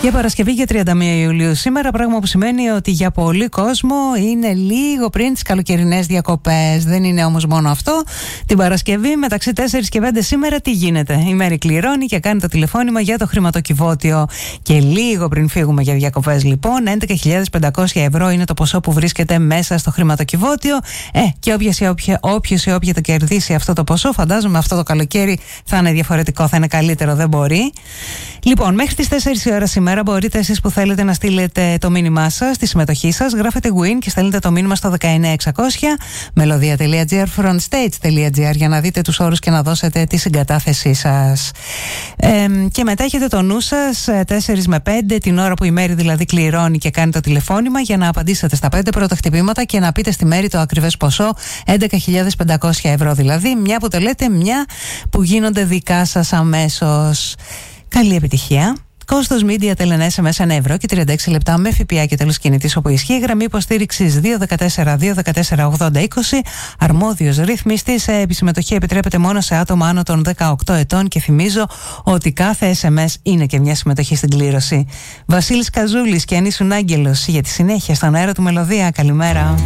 Για Παρασκευή για 31 Ιουλίου σήμερα, πράγμα που σημαίνει ότι για πολύ κόσμο είναι λίγο πριν τις καλοκαιρινές διακοπές. Δεν είναι όμως μόνο αυτό. Την Παρασκευή μεταξύ 4 και 5 σήμερα τι γίνεται? Η Μέρη κληρώνει και κάνει το τηλεφώνημα για το χρηματοκιβώτιο. Και λίγο πριν φύγουμε για διακοπές λοιπόν, 11.500 ευρώ είναι το ποσό που βρίσκεται μέσα στο χρηματοκιβώτιο. Και όποιος ή όποια το κερδίσει αυτό το ποσό, φαντάζομαι αυτό το καλοκαίρι θα είναι διαφορετικό, θα είναι καλύτερο, δεν μπορεί. Λοιπόν, μέχρι τις 4 η ώρα σήμερα μπορείτε εσείς που θέλετε να στείλετε το μήνυμά σας, τη συμμετοχή σας, γράφετε win και στέλνετε το μήνυμα στο 19600 melodia.gr frontstage.gr για να δείτε τους όρους και να δώσετε τη συγκατάθεσή σας. Και μετά έχετε το νου σας 4 με 5 την ώρα που η Μέρη δηλαδή κληρώνει και κάνει το τηλεφώνημα για να απαντήσετε στα 5 πρώτα χτυπήματα και να πείτε στη Μέρη το ακριβές ποσό, 11.500 ευρώ δηλαδή, μια που το λέτε, μια που γίνονται δικά σας αμέσως. Καλή επιτυχία. Κόστος Media Telen SMS 1 ευρώ και 36 λεπτά με ΦΠΑ και τέλος κινητής όπου ισχύει. Γραμμή υποστήριξης 214-214-80-20. Αρμόδιος ρυθμιστής. Επισυμμετοχή επιτρέπεται μόνο σε άτομα άνω των 18 ετών και θυμίζω ότι κάθε SMS είναι και μια συμμετοχή στην κλήρωση. Βασίλης Καζούλης και αν ήσουν άγγελος για τη συνέχεια στον αέρα του Μελωδία. Καλημέρα.